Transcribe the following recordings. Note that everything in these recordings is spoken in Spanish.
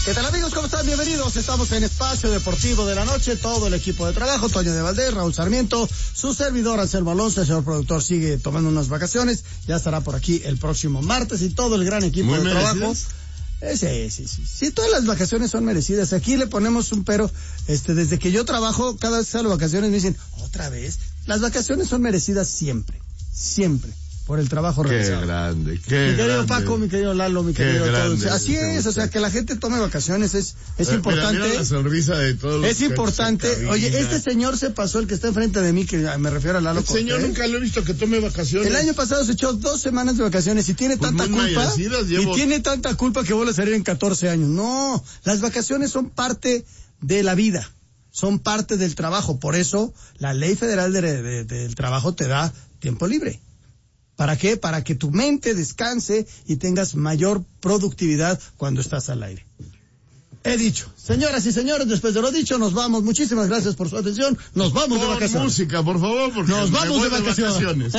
¿Qué tal, amigos? ¿Cómo están? Bienvenidos. Estamos en Espacio Deportivo de la Noche. Todo el equipo de trabajo, Toño de Valdés, Raúl Sarmiento, su servidor Anselmo Alonso. El señor productor sigue tomando unas vacaciones. Ya estará por aquí el próximo martes y todo el gran equipo ¿Muy de merecidas? trabajo. Sí, todas las vacaciones son merecidas. Aquí le ponemos un pero, desde que yo trabajo, cada vez que salgo de vacaciones me dicen, ¿otra vez? Las vacaciones son merecidas siempre, por el trabajo realizado. Qué grande. Mi querido Paco, mi querido Lalo, mi querido grande, todos. Así es, o sea, que la gente tome vacaciones es importante. Mira la sonrisa de todos. Es importante. Oye, este señor se pasó, el que está enfrente de mí, que me refiero a Lalo. El señor nunca lo he visto que tome vacaciones. El año pasado se echó 2 semanas de vacaciones y tiene Pues tanta culpa. Tiene tanta culpa que vuelve a salir en 14 años. No, las vacaciones son parte de la vida. Son parte del trabajo. Por eso, la Ley Federal del Trabajo te da tiempo libre. ¿Para qué? Para que tu mente descanse y tengas mayor productividad cuando estás al aire. He dicho. Señoras y señores, después de lo dicho, nos vamos. Muchísimas gracias por su atención. Nos vamos de vacaciones. Música, por favor, porque nos vamos de vacaciones.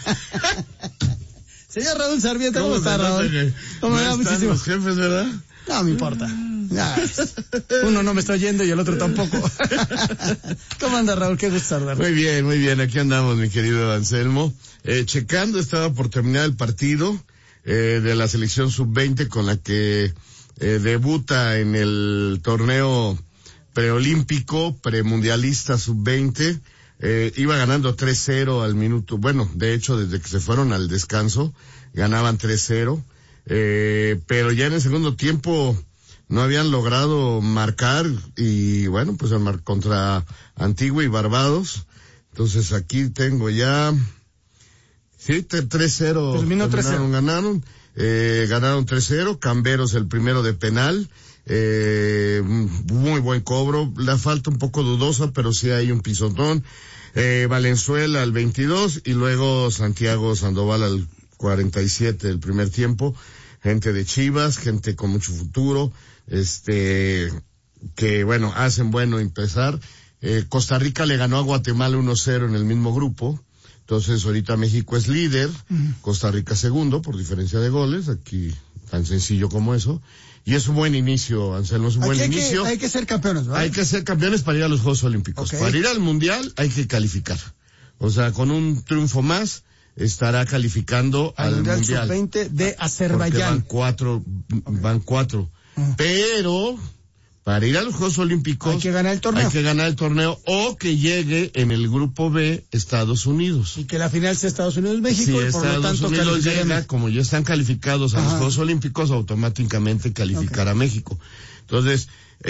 Señor Raúl Sarmiento, ¿cómo está, Raúl? ¿Cómo están los jefes, verdad? No me importa. Uno no me está oyendo y el otro tampoco. ¿Cómo anda, Raúl? Qué gusto saludarte. Muy bien. Aquí andamos, mi querido Anselmo. Checando, estaba por terminar el partido de la selección sub-20 con la que debuta en el torneo preolímpico, premundialista sub-20. Iba ganando 3-0 al minuto. Bueno, de hecho, desde que se fueron al descanso, ganaban 3-0. Pero ya en el segundo tiempo no habían logrado marcar y bueno, pues contra Antigua y Barbados. Entonces aquí tengo ya, sí, 3-0. Terminó 3-0. Ganaron 3-0, Camberos el primero de penal, muy buen cobro, la falta un poco dudosa, pero sí hay un pisotón, Valenzuela al 22 y luego Santiago Sandoval al 47 del primer tiempo. Gente de Chivas, gente con mucho futuro, que bueno, hacen bueno empezar. Costa Rica le ganó a Guatemala 1-0 en el mismo grupo. Entonces ahorita México es líder, Costa Rica segundo por diferencia de goles, aquí tan sencillo como eso. Y es un buen inicio, Anselmo, es un buen inicio. Hay que ser campeones, ¿verdad? Hay que ser campeones para ir a los Juegos Olímpicos. Okay. Para ir al Mundial hay que calificar. O sea, con un triunfo más estará calificando al Mundial Sub-20 de Azerbaiyán. Van cuatro. Pero para ir a los Juegos Olímpicos hay que ganar el torneo. O que llegue en el grupo B Estados Unidos. Y que la final sea Estados Unidos-México. Si y por Estados lo tanto Unidos llega, como ya están calificados a los Juegos Olímpicos, automáticamente calificará a México. Entonces,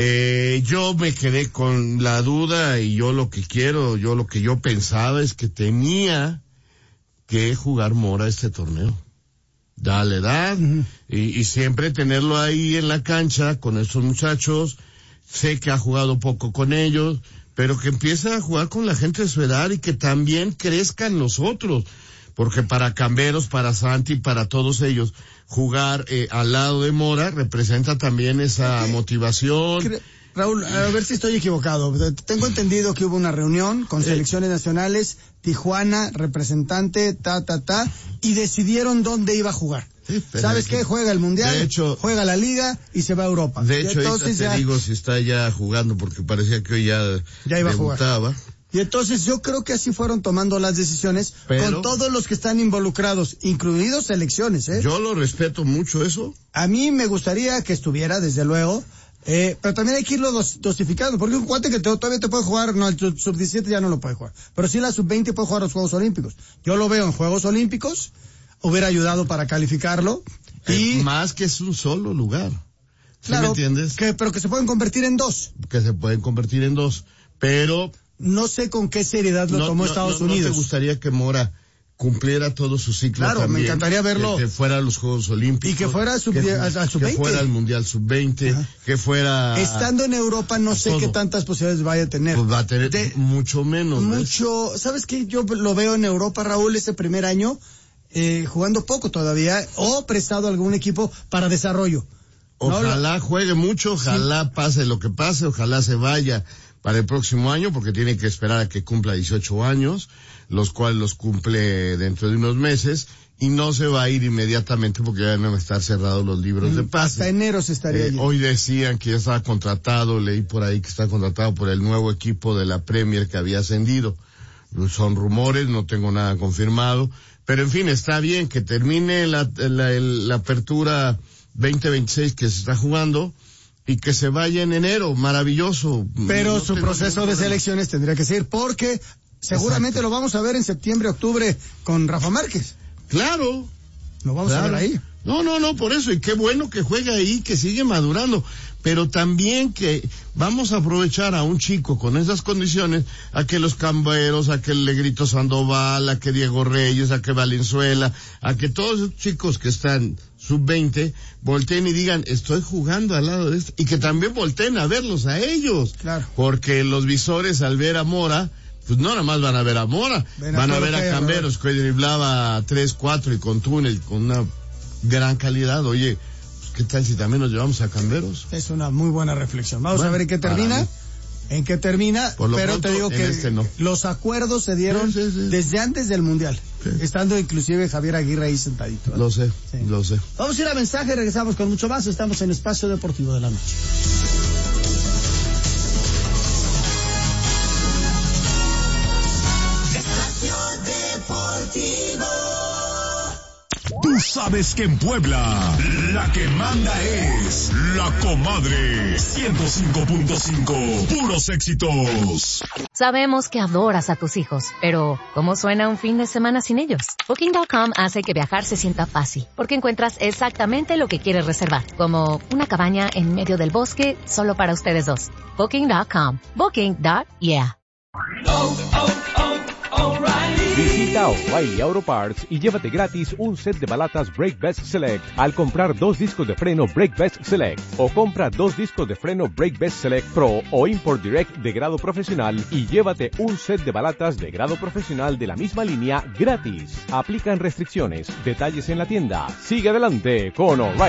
yo me quedé con la duda y lo que yo pensaba es que tenía que jugar Mora este torneo. Da la edad, y siempre tenerlo ahí en la cancha con estos muchachos. Sé que ha jugado poco con ellos, pero que empiece a jugar con la gente de su edad y que también crezcan los otros. Porque para Camberos, para Santi, para todos ellos, jugar al lado de Mora representa también esa motivación. Raúl, a ver si estoy equivocado. Tengo entendido que hubo una reunión con selecciones nacionales, Tijuana, representante, y decidieron dónde iba a jugar. Sí, ¿sabes qué? Juega el Mundial, de hecho, juega la Liga y se va a Europa. De hecho, entonces te digo si está ya jugando, porque parecía que hoy ya iba debutaba. A jugar. Y entonces yo creo que así fueron tomando las decisiones con todos los que están involucrados, incluidos selecciones, ¿eh? Yo lo respeto mucho eso. A mí me gustaría que estuviera, desde luego, pero también hay que irlo dosificando, porque un cuate que todavía te puede jugar, no, el sub-17 ya no lo puede jugar, pero sí la sub-20 puede jugar a los Juegos Olímpicos. Yo lo veo en Juegos Olímpicos, hubiera ayudado para calificarlo, y más que es un solo lugar. ¿Sí claro, me entiendes? Pero que se pueden convertir en 2. Que se pueden convertir en 2, pero no sé con qué seriedad lo tomó Estados Unidos. ¿No te gustaría que Mora cumpliera todo su ciclo? Claro, también, me encantaría verlo. Que fuera a los Juegos Olímpicos. Y que fuera al sub-20. Que fuera al Mundial sub-20, que fuera... Estando en Europa no sé qué tantas posibilidades vaya a tener. Pues va a tener mucho menos. ¿Sabes qué? Yo lo veo en Europa, Raúl, ese primer año, jugando poco todavía, o prestado a algún equipo para desarrollo. Ojalá juegue mucho, ojalá pase lo que pase, ojalá se vaya para el próximo año, porque tiene que esperar a que cumpla 18 años, los cuales los cumple dentro de unos meses, y no se va a ir inmediatamente porque ya van a estar cerrados los libros de pase. Hasta enero se estaría yendo. Hoy decían que ya estaba contratado, leí por ahí que está contratado por el nuevo equipo de la Premier que había ascendido. Son rumores, no tengo nada confirmado, pero en fin, está bien que termine la apertura 2026 que se está jugando, y que se vaya en enero, maravilloso. Pero no su proceso de selecciones tendría que seguir, porque seguramente lo vamos a ver en septiembre, octubre con Rafa Márquez. Claro. Lo vamos a ver ahí. No, por eso, y qué bueno que juega ahí, que sigue madurando, pero también que vamos a aprovechar a un chico con esas condiciones, a que los Camberos, a que el Negrito Sandoval, a que Diego Reyes, a que Valenzuela, a que todos esos chicos que están sub-20 volteen y digan, estoy jugando al lado de esto, y que también volteen a verlos a ellos. Claro. Porque los visores al ver a Mora, pues no nada más van a ver a Mora, van a ver a Camberos, que driblaba 3-4 y con túnel, con una gran calidad. Oye, pues ¿qué tal si también nos llevamos a Camberos? Es una muy buena reflexión. Vamos a ver en qué termina. Pero pronto, te digo que no. Los acuerdos se dieron desde antes del Mundial, estando inclusive Javier Aguirre ahí sentadito, ¿eh? Lo sé. Vamos a ir a mensaje, regresamos con mucho más. Estamos en Espacio Deportivo de la Noche. Espacio Deportivo. Tú sabes que en Puebla la que manda es La Comadre 105.5, puros éxitos. Sabemos que adoras a tus hijos, pero ¿cómo suena un fin de semana sin ellos? Booking.com hace que viajar se sienta fácil, porque encuentras exactamente lo que quieres reservar, como una cabaña en medio del bosque solo para ustedes dos. Booking.com. Booking.yeah. Visita O'Reilly Auto Parts y llévate gratis un set de balatas Brake Best Select al comprar 2 discos de freno Brake Best Select, o compra 2 discos de freno Brake Best Select Pro o Import Direct de grado profesional y llévate un set de balatas de grado profesional de la misma línea gratis. Aplican restricciones. Detalles en la tienda. Sigue adelante con O'Reilly.